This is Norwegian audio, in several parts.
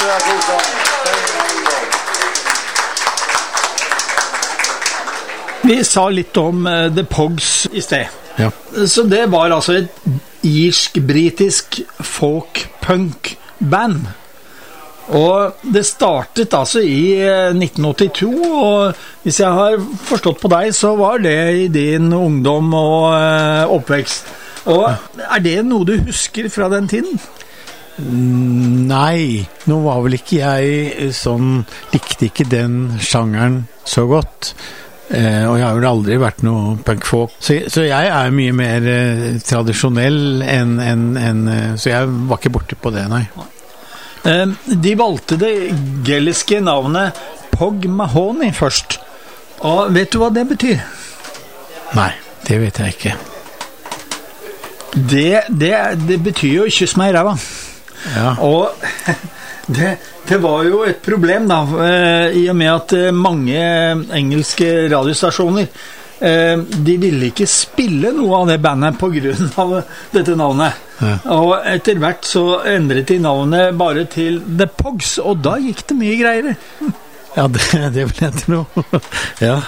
Vi sa litt om The Pogs I sted. Ja. Så det var altså et irsk-britisk folk-punk-band. Og det startet altså I 1982, og hvis jeg har forstått på deg, så var det I din ungdom og oppvekst. Og det noe du husker fra den tiden? Nei, nå var vel ikke jeg sånn, likte ikke den sjangeren så godt. Og jeg har jo aldri vært noe punkfolk. Så jeg mye mer tradisjonell så jeg var ikke borte på det, nei. De valgte det geliske navnet Pog Mahoney først. Og vet du hva det betyr? Nei, det vet jeg ikke. Det betyr jo kyss meg I ræva. Ja. Og det var jo et problem da, I og med at mange engelske radiostasjoner de ville ikke spille noe av det bandet på grunn av dette navnet. Ja. Og etter hvert så endret de navnet bare til The Pogs, og da gikk det mye greier. Ja, det vil jeg tro. Ja.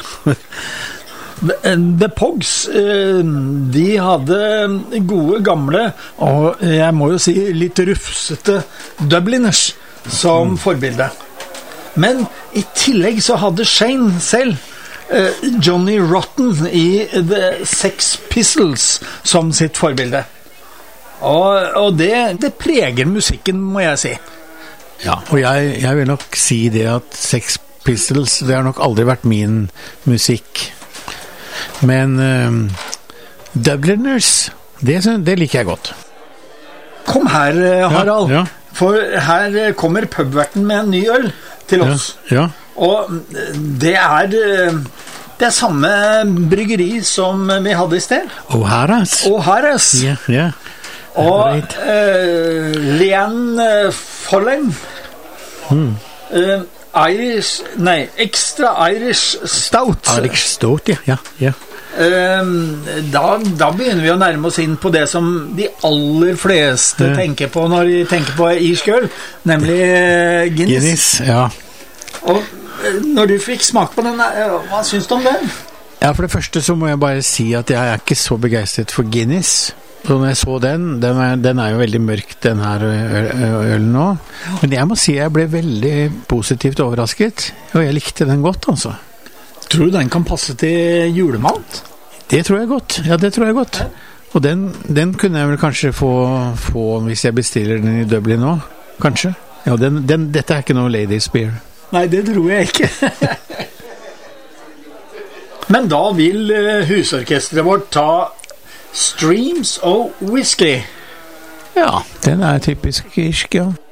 The Pogs, de hadde gode gamle, og jeg må jo si litt rufsete Dubliners som forbilde. Men I tillegg så hadde Shane selv Johnny Rotten I The Sex Pistols som sitt forbilde. Og det preger musikken, må jeg si. Ja, og jeg vil nok si det at Sex Pistols, det har nok aldri vært min musikk. Men Dubliners, det liker jeg godt. Kom her, Harald. Ja. For her kommer pubverten med en ny øl til oss. Ja. Og det samme bryggeri som vi hadde I sted. O'Hara's. Ja. Og Leanne Follen. Extra Irish Stout. Irish Stout, ja. Da begynner vi å nærme oss inn på det som de aller fleste tenker på når de tenker på irsk øl, nemlig Guinness. Ja. Og når du fikk smak på den, hva synes du om den? Ja, for det første så må jeg bare si at jeg ikke så begeistret for Guinness. Så når jeg så den jo veldig mørk, den her ølen nå. Men jeg må si jeg ble veldig positivt overrasket, og jeg likte den godt, altså. Tror du den kan passe til julemat? Det tror jeg godt, det tror jeg godt. Og den kunne jeg vel kanskje få hvis jeg bestiller den I Dublin nå, kanskje. Ja, dette ikke noe ladies beer. Nei, det tror jeg ikke. Men da vil husorkestret vårt ta Streams of Whiskey. Ja, den typisk irsk, ja.